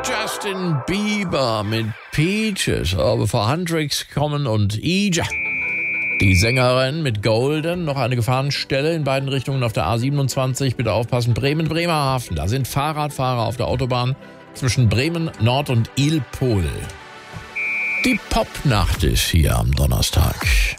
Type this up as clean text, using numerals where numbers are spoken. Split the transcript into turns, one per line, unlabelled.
Justin Bieber mit Peaches. Aber bevor Huntrix kommen und Ija, die Sängerin mit Golden, noch eine Gefahrenstelle in beiden Richtungen auf der A27. Bitte aufpassen, Bremen-Bremerhaven. Da sind Fahrradfahrer auf der Autobahn zwischen Bremen Nord und Ilpol. Die Popnacht ist hier am Donnerstag.